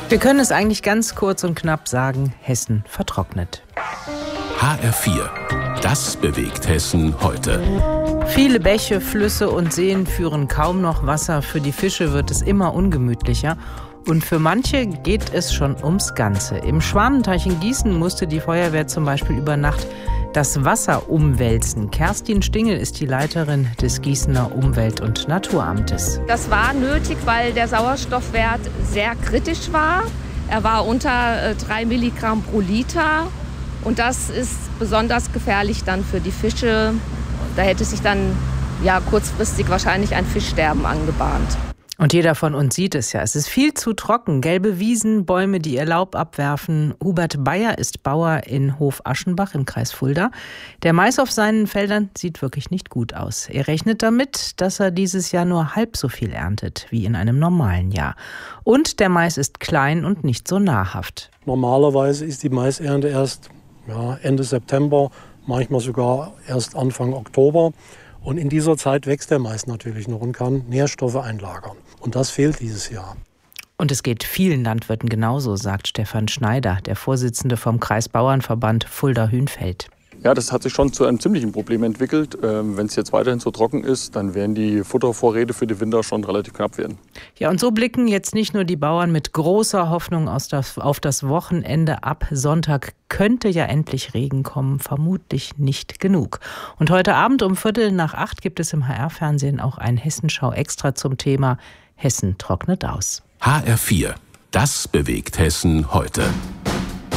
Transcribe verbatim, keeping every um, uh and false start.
Wir können es eigentlich ganz kurz und knapp sagen, Hessen vertrocknet. H R vier. Das bewegt Hessen heute. Viele Bäche, Flüsse und Seen führen kaum noch Wasser. Für die Fische wird es immer ungemütlicher. Und für manche geht es schon ums Ganze. Im Schwanenteich in Gießen musste die Feuerwehr zum Beispiel über Nacht das Wasser umwälzen. Kerstin Stingel ist die Leiterin des Gießener Umwelt- und Naturamtes. Das war nötig, weil der Sauerstoffwert sehr kritisch war. Er war unter drei Milligramm pro Liter. Und das ist besonders gefährlich dann für die Fische. Da hätte sich dann ja kurzfristig wahrscheinlich ein Fischsterben angebahnt. Und jeder von uns sieht es ja. Es ist viel zu trocken. Gelbe Wiesen, Bäume, die ihr Laub abwerfen. Hubert Bayer ist Bauer in Hof-Aschenbach im Kreis Fulda. Der Mais auf seinen Feldern sieht wirklich nicht gut aus. Er rechnet damit, dass er dieses Jahr nur halb so viel erntet wie in einem normalen Jahr. Und der Mais ist klein und nicht so nahrhaft. Normalerweise ist die Maisernte erst ja, Ende September, manchmal sogar erst Anfang Oktober. Und in dieser Zeit wächst der Mais natürlich noch und kann Nährstoffe einlagern. Und das fehlt dieses Jahr. Und es geht vielen Landwirten genauso, sagt Stefan Schneider, der Vorsitzende vom Kreisbauernverband Fulda-Hünfeld. Ja, das hat sich schon zu einem ziemlichen Problem entwickelt. Ähm, wenn es jetzt weiterhin so trocken ist, dann werden die Futtervorräte für die Winter schon relativ knapp werden. Ja, und so blicken jetzt nicht nur die Bauern mit großer Hoffnung aus das, auf das Wochenende ab. Sonntag könnte ja endlich Regen kommen, vermutlich nicht genug. Und heute Abend um Viertel nach acht gibt es im H R-Fernsehen auch ein Hessenschau extra zum Thema Hessen trocknet aus. H R vier. Das bewegt Hessen heute.